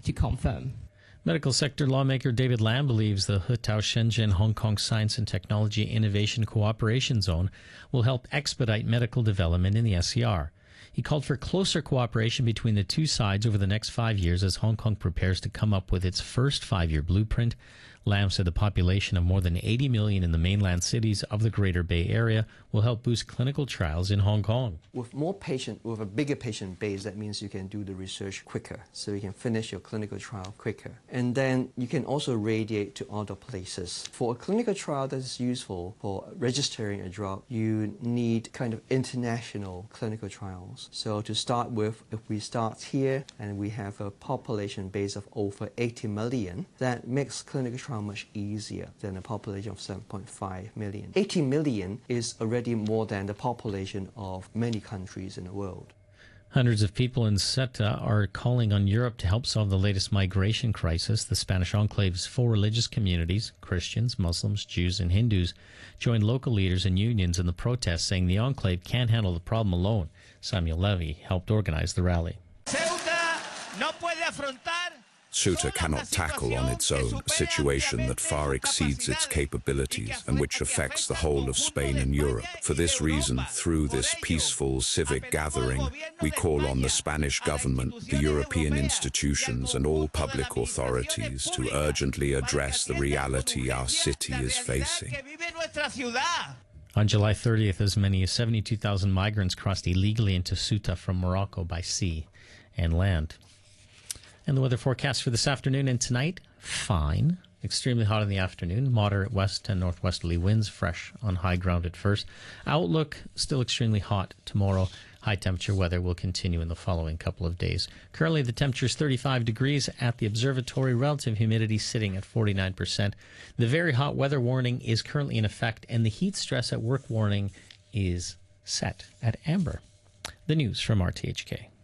to confirm. Medical sector lawmaker David Lam believes the Hutao Shenzhen Hong Kong Science and Technology Innovation Cooperation Zone will help expedite medical development in the SCR. He called for closer cooperation between the two sides over the next 5 years as Hong Kong prepares to come up with its first 5-year blueprint. Lam said the population of more than 80 million in the mainland cities of the Greater Bay Area will help boost clinical trials in Hong Kong. With more patient, with a bigger patient base, that means you can do the research quicker, so you can finish your clinical trial quicker. And then you can also radiate to other places. For a clinical trial that is useful for registering a drug, you need kind of international clinical trials. So to start with, if we start here and we have a population base of over 80 million, that makes clinical trials much easier than a population of 7.5 million. 80 million is already more than the population of many countries in the world. Hundreds of people in Ceuta are calling on Europe to help solve the latest migration crisis. The Spanish enclave's 4 religious communities, Christians, Muslims, Jews, and Hindus, joined local leaders and unions in the protest, saying the enclave can't handle the problem alone. Samuel Levy helped organize the rally. Ceuta cannot tackle on its own a situation that far exceeds its capabilities and which affects the whole of Spain and Europe. For this reason, through this peaceful civic gathering, we call on the Spanish government, the European institutions, and all public authorities to urgently address the reality our city is facing. On July 30th, as many as 72,000 migrants crossed illegally into Ceuta from Morocco by sea and land. And the weather forecast for this afternoon and tonight, fine. Extremely hot in the afternoon, moderate west and northwesterly winds, fresh on high ground at first. Outlook, still extremely hot tomorrow. High temperature weather will continue in the following couple of days. Currently, the temperature is 35 degrees at the observatory, relative humidity sitting at 49%. The very hot weather warning is currently in effect, and the heat stress at work warning is set at amber. The news from RTHK.